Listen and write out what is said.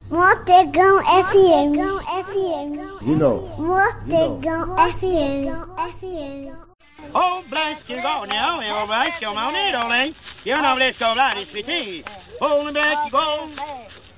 Mortegão FM. De novo. Mortegão FM. Oh, bless you, go now, oh, bless you, money, darling. You know, let's go, ladies, with me. Oh, bless you, go.